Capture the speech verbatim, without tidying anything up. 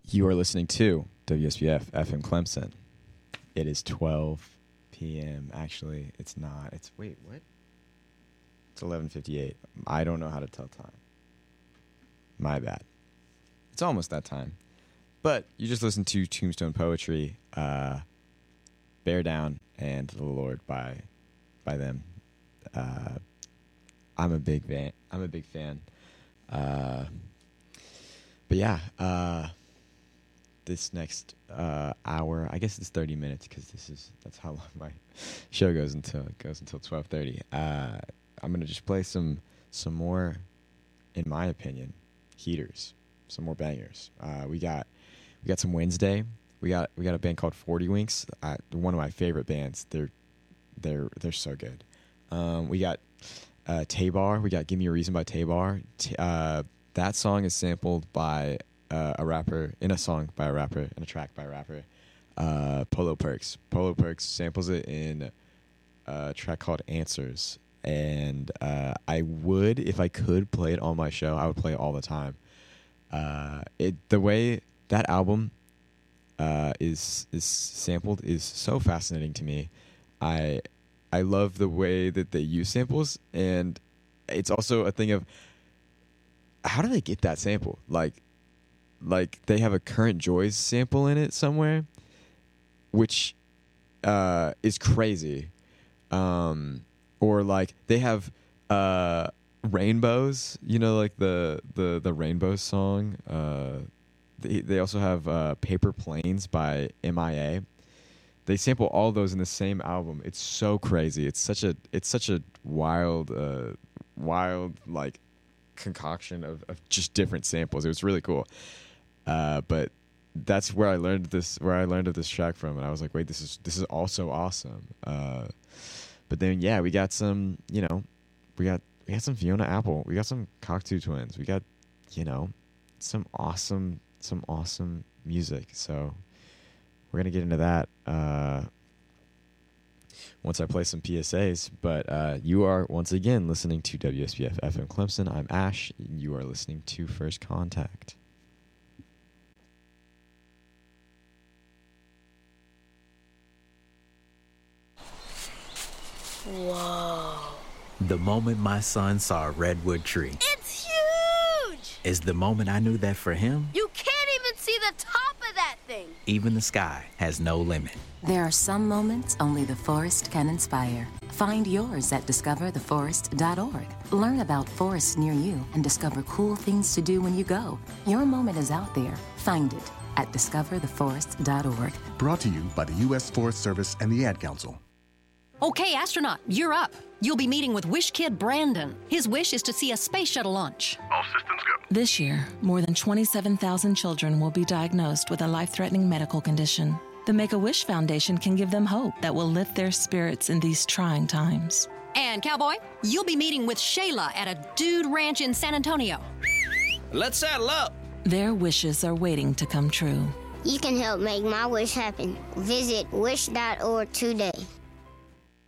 You are listening to W S B F F M Clemson. It is twelve p.m. Actually, it's not. It's wait, what? It's eleven fifty-eight. I don't know how to tell time. My bad. It's almost that time. But you just listened to Tombstone Poetry, uh, Bear Down, and The Lord by by them. Uh, I'm a big fan. I'm a big fan. Uh, but yeah, uh, this next uh, hour, I guess it's thirty minutes because this is that's how long my show goes until it goes until twelve thirty. Uh, I'm gonna just play some some more, in my opinion, heaters, some more bangers. Uh, we got we got some Wednesday. We got we got a band called forty Winks. Uh, one of my favorite bands. They're they're they're so good. Um, we got uh, Tabar. We got "Give Me a Reason" by Tabar. T- uh, that song is sampled by uh, a rapper in a song by a rapper in a track by a rapper. Uh, Polo Perks. Polo Perks samples it in a track called "Answers." And uh, I would, if I could play it on my show, I would play it all the time. Uh, it the way that album uh, is is sampled is so fascinating to me. I I love the way that they use samples, and it's also a thing of how do they get that sample? Like, like they have a Current Joys sample in it somewhere, which uh, is crazy. Um, Or like they have uh, Rainbows, you know, like the the the Rainbows song. Uh, they they also have uh, Paper Planes by M I A. They sample all those in the same album. It's so crazy. It's such a it's such a wild uh, wild like concoction of, of just different samples. It was really cool. Uh, but that's where I learned this where I learned of this track from, and I was like, wait, this is this is also awesome. Uh, But then, yeah, we got some, you know, we got we got some Fiona Apple. We got some Cocteau Twins. We got, you know, some awesome, some awesome music. So we're going to get into that uh, once I play some P S As. But uh, you are, once again, listening to W S B F F M Clemson. I'm Ash. You are listening to First Contact. Whoa. The moment my son saw a redwood tree It's huge! is the moment I knew that for him, You can't even see the top of that thing. even the sky has no limit. There are some moments only the forest can inspire. Find yours at discover the forest dot org. Learn about forests near you and discover cool things to do when you go. Your moment is out there. Find it at discover the forest dot org. Brought to you by the U S Forest Service and the Ad Council. Okay, astronaut, you're up. You'll be meeting with Wish Kid Brandon. His wish is to see a space shuttle launch. All systems go. This year, more than twenty-seven thousand children will be diagnosed with a life-threatening medical condition. The Make-A-Wish Foundation can give them hope that will lift their spirits in these trying times. And, Cowboy, you'll be meeting with Shayla at a dude ranch in San Antonio. Let's saddle up. Their wishes are waiting to come true. You can help make my wish happen. Visit wish dot org today.